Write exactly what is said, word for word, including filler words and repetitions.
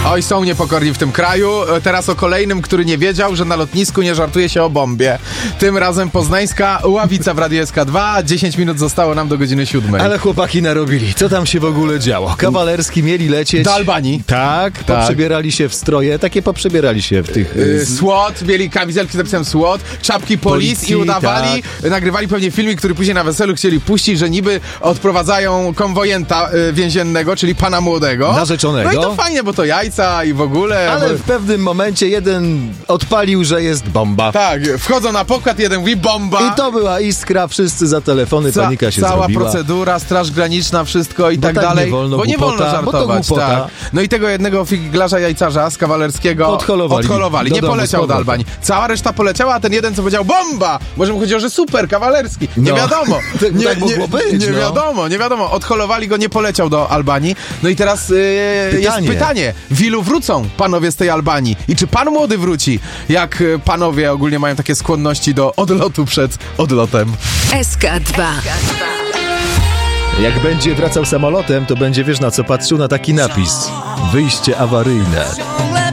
Oj, są niepokorni w tym kraju. Teraz o kolejnym, który nie wiedział, że na lotnisku nie żartuje się o bombie. Tym razem poznańska Ławica w Radiu S K dwa. dziesięć minut zostało nam do godziny siódmej. Ale chłopaki narobili. Co tam się w ogóle działo? Kawalerski mieli lecieć... Do Albanii. Tak, tak. Poprzebierali się w stroje. Takie poprzebierali się w tych... Yy, SWAT, mieli kamizelki z napisem SWAT, czapki police Policji, i udawali, tak. Nagrywali pewnie filmik, który później na weselu chcieli puścić, że niby odprowadzają konwojenta y, więziennego, czyli pana młodego. Narzeczonego. No i to fajnie, bo to jajca i w ogóle... Ale bo... w pewnym momencie jeden odpalił, że jest bomba. Tak, wchodzą na pokład, jeden mówi bomba. I to była iskra, wszyscy za telefony, Ca- panika się cała zrobiła. Cała procedura, straż graniczna, wszystko i bo tak, tak dalej. Nie wolno, bo nie głupota, wolno żartować. Bo to tak. No i tego jednego figlarza jajcarza z kawalerskiego odholowali. odholowali. Nie poleciał do Albanii. Cała reszta poleciała, a ten jeden, co powiedział bomba! Może mu chodziło, że super, kawalerski. Nie no. wiadomo. tak, nie, tak mogło być. Nie, nie no. wiadomo, nie wiadomo. Odholowali go, nie poleciał do Albanii. No i teraz yy, pytanie. jest pytanie. W ilu wrócą panowie z tej Albanii? I czy pan młody wróci? Jak panowie ogólnie mają takie skłonności do odlotu przed odlotem? S K dwa. Jak będzie wracał samolotem, to będzie, wiesz na co patrzył? Na taki napis. Wyjście awaryjne.